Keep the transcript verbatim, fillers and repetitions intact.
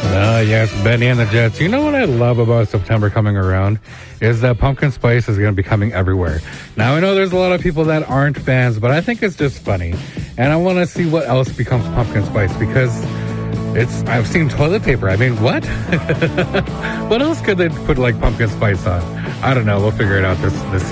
Uh, yes, Benny and the Jets. You know what I love about September coming around is that pumpkin spice is going to be coming everywhere. Now, I know there's a lot of people that aren't fans, but I think it's just funny. And I want to see what else becomes pumpkin spice because it's, I've seen toilet paper. I mean, what? What else could they put like pumpkin spice on? I don't know. We'll figure it out this, this